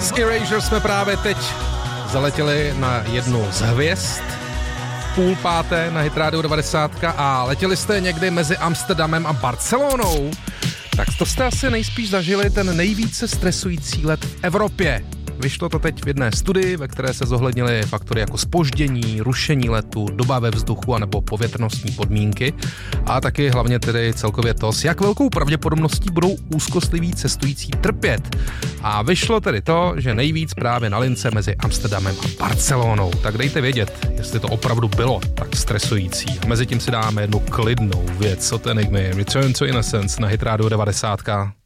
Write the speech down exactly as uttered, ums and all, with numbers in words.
Z Erasure jsme právě teď zaletěli na jednu z hvězd půl páté na Hit Radio devadesát a letěli jste někdy mezi Amsterdamem a Barcelonou, tak to jste asi nejspíš zažili ten nejvíce stresující let v Evropě. Vyšlo to teď v jedné studii, ve které se zohlednily faktory jako zpoždění, rušení letu, doba ve vzduchu anebo povětrnostní podmínky a taky hlavně tedy celkově to, s jak velkou pravděpodobností budou úzkostliví cestující trpět. A vyšlo tedy to, že nejvíc právě na lince mezi Amsterdamem a Barcelonou. Tak dejte vědět, jestli to opravdu bylo tak stresující. A mezi tím si dáme jednu klidnou věc od Enigmy. Return to Innocence na Hit Radio devadesát.